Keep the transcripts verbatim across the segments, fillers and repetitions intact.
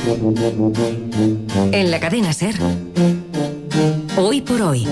En la cadena SER, Hoy por Hoy.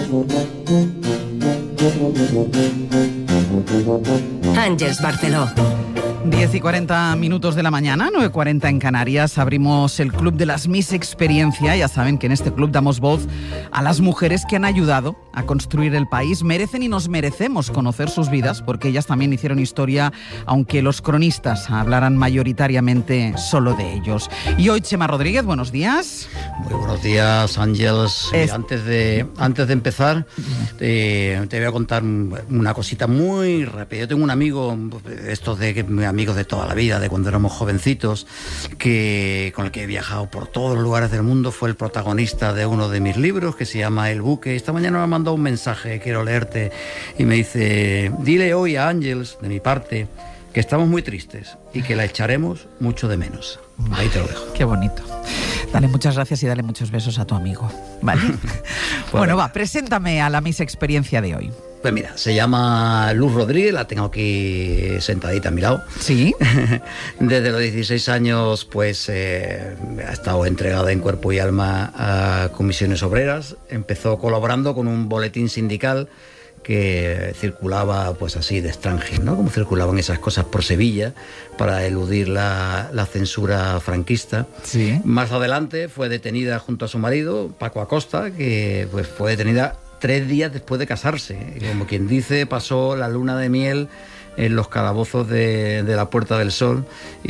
Àngels Barceló. diez y cuarenta minutos de la mañana, nueve y cuarenta en Canarias. Abrimos el Club de las Miss Experiencia. Ya saben que en este club damos voz a las mujeres que han ayudado a construir el país. Merecen y nos merecemos conocer sus vidas, porque ellas también hicieron historia, aunque los cronistas hablaran mayoritariamente solo de ellos. Y hoy, Chema Rodríguez, buenos días. Muy buenos días, Ángeles. Es... Antes de, antes de empezar, eh, te voy a contar una cosita muy rápida. Yo tengo un amigo, estos de que amigos de toda la vida, de cuando éramos jovencitos, que con el que he viajado por todos los lugares del mundo. Fue el protagonista de uno de mis libros, que se llama El Buque. Esta mañana me ha mandado un mensaje, quiero leerte, y me dice: dile hoy a Ángeles, de mi parte, que estamos muy tristes y que la echaremos mucho de menos. Ahí te lo dejo. Qué bonito. Dale muchas gracias y dale muchos besos a tu amigo, ¿vale? Bueno, va, preséntame a la Miss Experiencia de hoy. Pues mira, se llama Luz Rodríguez, la tengo aquí sentadita a mi lado. Sí. Desde los dieciséis años, pues eh, ha estado entregada en cuerpo y alma a comisiones obreras. Empezó colaborando con un boletín sindical que circulaba, pues así, de extranjero, ¿no? Como circulaban esas cosas por Sevilla para eludir la, la censura franquista. Sí. Más adelante fue detenida junto a su marido, Paco Acosta, que pues fue detenida tres días después de casarse. Como quien dice, pasó la luna de miel en los calabozos de, de la Puerta del Sol.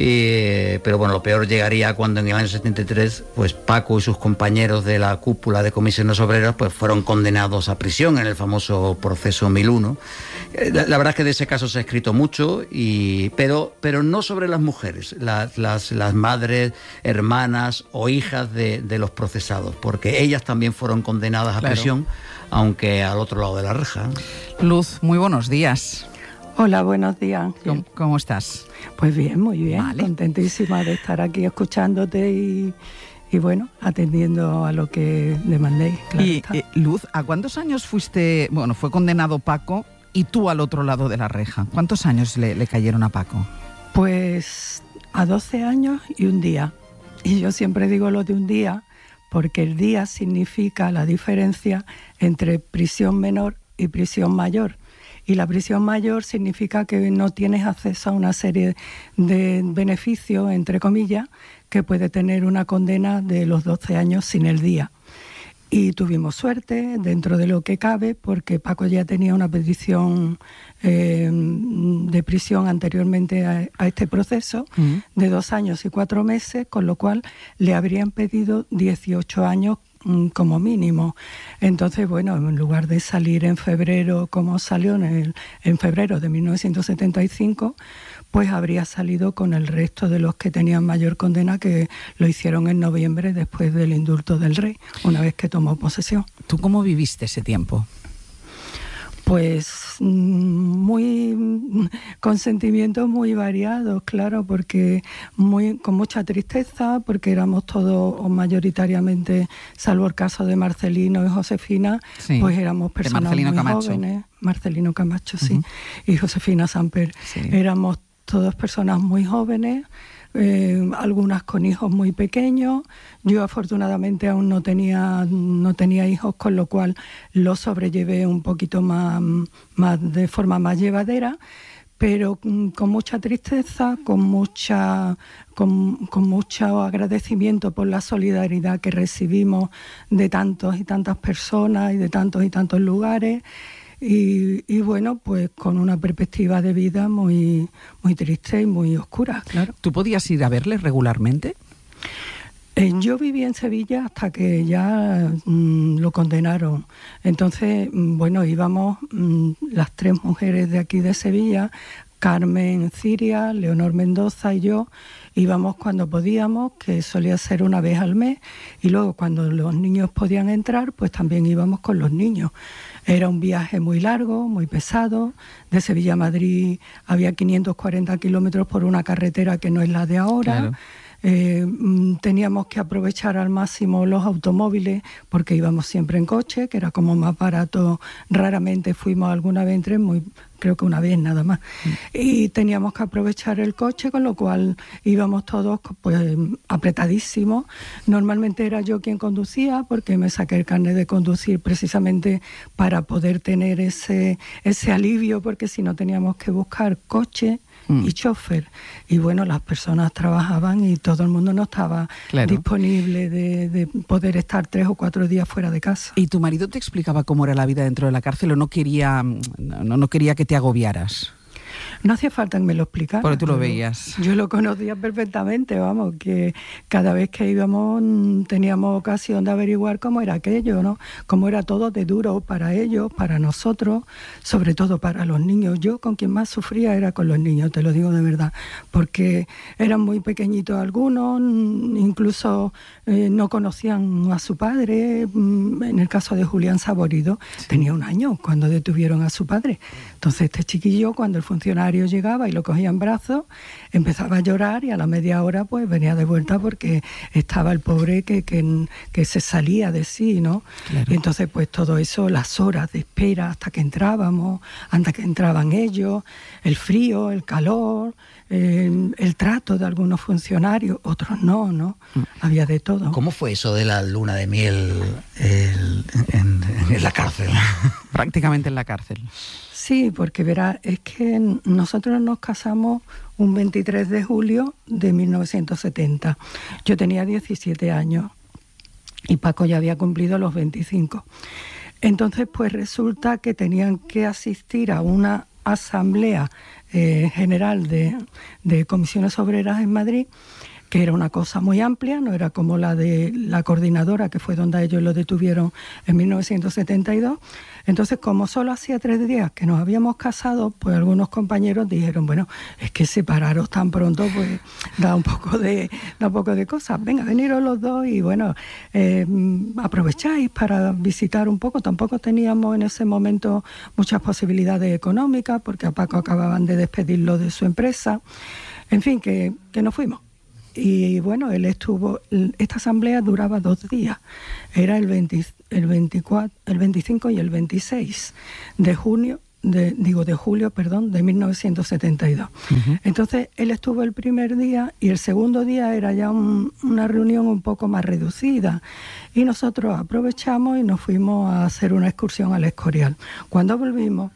Y, pero bueno, lo peor llegaría cuando en el año setenta y tres, pues Paco y sus compañeros de la cúpula de comisiones obreras pues fueron condenados a prisión en el famoso proceso mil uno. La, la verdad es que de ese caso se ha escrito mucho, y, pero, pero no sobre las mujeres, las, las, las madres, hermanas o hijas de, de los procesados, porque ellas también fueron condenadas a Claro. prisión, aunque al otro lado de la reja. Luz, muy buenos días. Hola, buenos días. ¿Cómo, cómo estás? Pues bien, muy bien. Vale. Contentísima de estar aquí escuchándote y, y bueno, atendiendo a lo que demandéis. Claro Y está. eh, Luz, ¿a cuántos años fuiste, bueno, fue condenado Paco y tú al otro lado de la reja? ¿Cuántos años le, le cayeron a Paco? Pues a doce años y un día. Y yo siempre digo lo de un día porque el día significa la diferencia entre prisión menor y prisión mayor. Y la prisión mayor significa que no tienes acceso a una serie de beneficios, entre comillas, que puede tener una condena de los doce años sin el día. Y tuvimos suerte dentro de lo que cabe, porque Paco ya tenía una petición eh, de prisión anteriormente a, a este proceso, Mm. de dos años y cuatro meses, con lo cual le habrían pedido dieciocho años como mínimo. Entonces, bueno, en lugar de salir en febrero como salió en, el, en febrero de mil novecientos setenta y cinco, pues habría salido con el resto de los que tenían mayor condena, que lo hicieron en noviembre después del indulto del rey, una vez que tomó posesión. ¿Tú cómo viviste ese tiempo? Pues muy con sentimientos muy variados, claro, porque muy con mucha tristeza, porque éramos todos, o mayoritariamente, salvo el caso de Marcelino y Josefina, Sí, pues éramos personas Marcelino muy Camacho. jóvenes. Marcelino Camacho, sí, Uh-huh. y Josefina Samper. Sí. Éramos todas personas muy jóvenes, eh, algunas con hijos muy pequeños. Yo afortunadamente aún no tenía no tenía hijos, con lo cual lo sobrellevé un poquito más, más de forma más llevadera, pero mm, con mucha tristeza, con mucha con, con mucho agradecimiento por la solidaridad que recibimos de tantos y tantas personas y de tantos y tantos lugares. Y, y bueno, pues con una perspectiva de vida muy, muy triste y muy oscura, claro. ¿Tú podías ir a verle regularmente? Eh, yo viví en Sevilla hasta que ya mm, lo condenaron. Entonces, mm, bueno, íbamos mm, las tres mujeres de aquí de Sevilla, Carmen Ciria, Leonor Mendoza y yo, íbamos cuando podíamos, que solía ser una vez al mes, y luego cuando los niños podían entrar, pues también íbamos con los niños. Era un viaje muy largo, muy pesado. De Sevilla a Madrid había quinientos cuarenta kilómetros por una carretera que no es la de ahora. Claro. eh, teníamos que aprovechar al máximo los automóviles porque íbamos siempre en coche, que era como más barato. Raramente fuimos alguna vez en tren, muy creo que una vez nada más. Mm. Y teníamos que aprovechar el coche, con lo cual íbamos todos pues apretadísimos. Normalmente era yo quien conducía, porque me saqué el carnet de conducir precisamente para poder tener ese, ese alivio, porque si no teníamos que buscar coche mm. y chofer. Y bueno, las personas trabajaban y todo el mundo no estaba claro. disponible de, de poder estar tres o cuatro días fuera de casa. ¿Y tu marido te explicaba cómo era la vida dentro de la cárcel o no quería, no, no quería que te agobiaras? No hacía falta que me lo explicara. Porque tú lo veías. Yo lo conocía perfectamente, vamos, que cada vez que íbamos teníamos ocasión de averiguar cómo era aquello, ¿no? Cómo era todo de duro para ellos, para nosotros, sobre todo para los niños. Yo con quien más sufría era con los niños, te lo digo de verdad, porque eran muy pequeñitos algunos, incluso eh, no conocían a su padre. En el caso de Julián Saborido, sí. tenía un año cuando detuvieron a su padre. Entonces este chiquillo, cuando el funcionario llegaba y lo cogía en brazos, empezaba a llorar y a la media hora pues venía de vuelta porque estaba el pobre que, que, que se salía de sí, ¿no? Claro. Y entonces pues todo eso, las horas de espera hasta que entrábamos, hasta que entraban ellos, el frío, el calor, el, el trato de algunos funcionarios, otros no, ¿no? Mm. Había de todo. ¿Cómo fue eso de la luna de miel el, en, en la cárcel? Prácticamente en la cárcel. Sí, porque verá, es que nosotros nos casamos un veintitrés de julio de mil novecientos setenta. Yo tenía diecisiete años y Paco ya había cumplido los veinticinco. Entonces, pues resulta que tenían que asistir a una asamblea eh, general de, de comisiones obreras en Madrid, que era una cosa muy amplia, no era como la de la coordinadora, que fue donde ellos lo detuvieron en mil novecientos setenta y dos. Entonces, como solo hacía tres días que nos habíamos casado, pues algunos compañeros dijeron, bueno, es que separaros tan pronto, pues da un poco de, da un poco de cosas. Venga, veniros los dos y bueno, eh, aprovecháis para visitar un poco. Tampoco teníamos en ese momento muchas posibilidades económicas, porque a Paco acababan de despedirlo de su empresa. En fin, que, que nos fuimos. Y bueno, él estuvo, esta asamblea duraba dos días, era el, veinte, el, veinticuatro, el veinticinco y el veintiséis de junio, de, digo de julio, perdón, de mil novecientos setenta y dos. Uh-huh. Entonces él estuvo el primer día y el segundo día era ya un, una reunión un poco más reducida y nosotros aprovechamos y nos fuimos a hacer una excursión al Escorial. Cuando volvimos,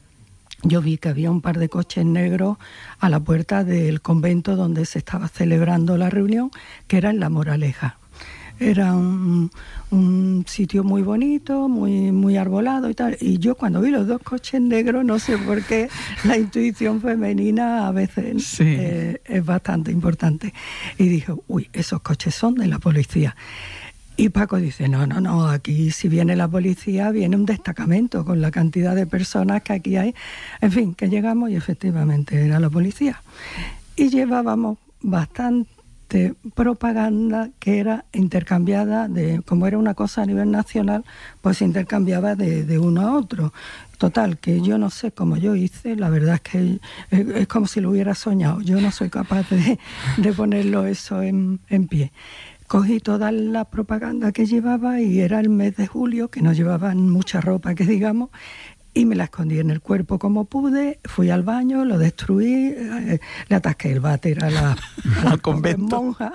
yo vi que había un par de coches negros a la puerta del convento donde se estaba celebrando la reunión, que era en La Moraleja. Era un, un sitio muy bonito, muy, muy arbolado y tal. Y yo cuando vi los dos coches negros, no sé por qué, la intuición femenina a veces sí. eh, es bastante importante. Y dije, uy, esos coches son de la policía. Y Paco dice, no, no, no, aquí si viene la policía, viene un destacamento con la cantidad de personas que aquí hay. En fin, que llegamos y efectivamente era la policía. Y llevábamos bastante propaganda que era intercambiada, de como era una cosa a nivel nacional, pues se intercambiaba de, de uno a otro. Total, que yo no sé cómo yo hice, la verdad es que es, es como si lo hubiera soñado. Yo no soy capaz de, de ponerlo eso en, en pie. Cogí toda la propaganda que llevaba y era el mes de julio, que no llevaban mucha ropa, que digamos, y me la escondí en el cuerpo como pude, fui al baño, lo destruí, eh, le atasqué el váter a la, a la monja.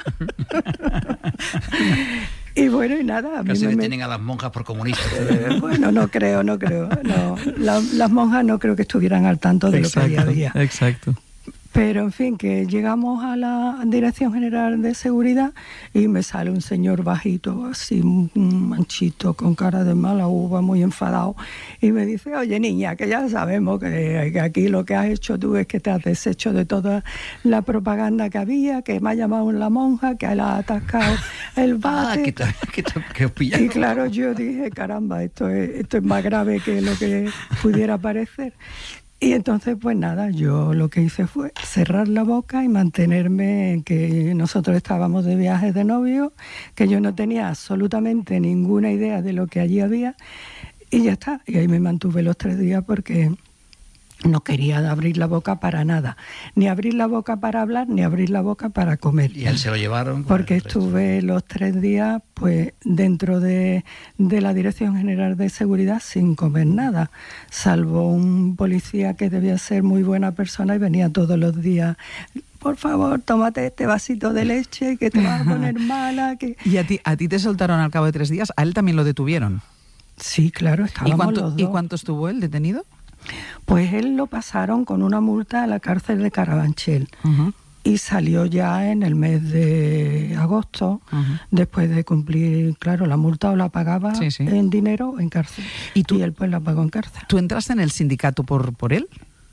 Y bueno, y nada. A mí Casi me detienen a las monjas por comunistas. Eh, bueno, no creo, no creo. No, la, las monjas no creo que estuvieran al tanto de exacto, lo que había. Exacto. Pero, en fin, que llegamos a la Dirección General de Seguridad y me sale un señor bajito, así, un manchito, con cara de mala uva, muy enfadado, y me dice, oye, niña, que ya sabemos que, que aquí lo que has hecho tú es que te has deshecho de toda la propaganda que había, que me ha llamado la monja, que la ha atascado el bate. Ah, que te, que te, que os pillaron. Y claro, yo dije, caramba, esto es, esto es más grave que lo que pudiera parecer. Y entonces, pues nada, yo lo que hice fue cerrar la boca y mantenerme en que nosotros estábamos de viaje de novio, que yo no tenía absolutamente ninguna idea de lo que allí había, y ya está. Y ahí me mantuve los tres días porque no quería abrir la boca para nada, ni abrir la boca para hablar, ni abrir la boca para comer. Y a él se lo llevaron. Porque estuve los tres días pues dentro de, de la Dirección General de Seguridad sin comer nada, salvo un policía que debía ser muy buena persona y venía todos los días. Por favor, tómate este vasito de leche que te vas a poner mala. Que... ¿Y a ti, a ti te soltaron al cabo de tres días? ¿A él también lo detuvieron? Sí, claro, estábamos ¿Y cuánto, los dos. ¿Y cuánto estuvo él detenido? Pues él lo pasaron con una multa a la cárcel de Carabanchel. Uh-huh. Y salió ya en el mes de agosto, uh-huh. después de cumplir, claro, la multa o la pagaba sí, sí. en dinero o en cárcel. ¿Y, tú, y él pues la pagó en cárcel. ¿Tú entraste en el sindicato por, por él?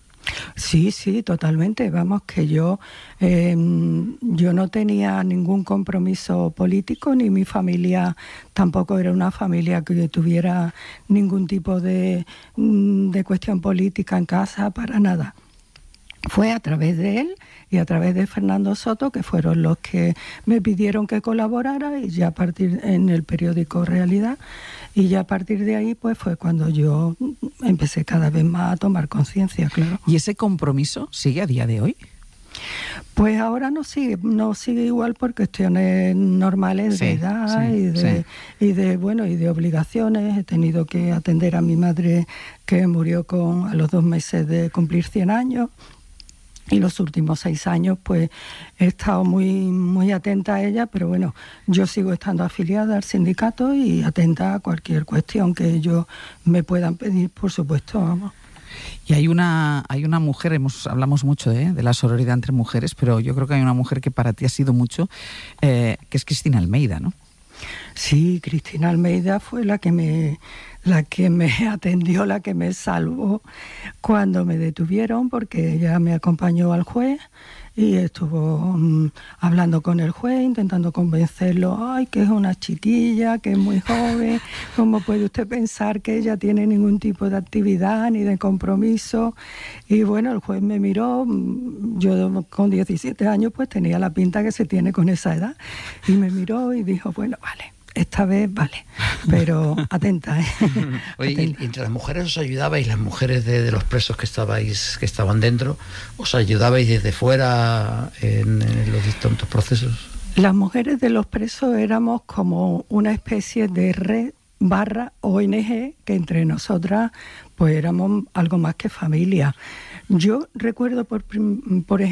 Sí, sí, totalmente. Vamos, que yo eh, yo no tenía ningún compromiso político, ni mi familia tampoco era una familia que tuviera ningún tipo de, de cuestión política en casa, para nada. Fue a través de él y a través de Fernando Soto, que fueron los que me pidieron que colaborara, y ya a partir en el periódico Realidad, y ya a partir de ahí pues fue cuando yo empecé cada vez más a tomar conciencia, claro. ¿Y ese compromiso sigue a día de hoy? Pues ahora no sigue, no sigue igual por cuestiones normales sí, de edad sí, y de sí. y de bueno y de obligaciones. He tenido que atender a mi madre, que murió con a los dos meses de cumplir cien años. Y los últimos seis años pues he estado muy muy atenta a ella, pero bueno, yo sigo estando afiliada al sindicato y atenta a cualquier cuestión que ellos me puedan pedir, por supuesto, vamos. Y hay una hay una mujer, hemos hablamos mucho ¿eh? de la sororidad entre mujeres, pero yo creo que hay una mujer que para ti ha sido mucho, eh, que es Cristina Almeida, ¿no? Sí, Cristina Almeida fue la que me la que me atendió, la que me salvó cuando me detuvieron, porque ella me acompañó al juez y estuvo um, hablando con el juez, intentando convencerlo. Ay, que es una chiquilla, que es muy joven, ¿cómo puede usted pensar que ella tiene ningún tipo de actividad ni de compromiso? Y bueno, el juez me miró, yo con diecisiete años pues tenía la pinta que se tiene con esa edad, y me miró y dijo, bueno, vale, esta vez vale, pero atenta, ¿eh? Oye, atenta. ¿y entre las mujeres os ayudabais, las mujeres de, de los presos que estabais, que estaban dentro, os ayudabais desde fuera en, en los distintos procesos? Las mujeres de los presos éramos como una especie de red barra O N G, que entre nosotras pues éramos algo más que familia. Yo recuerdo, por, por ejemplo,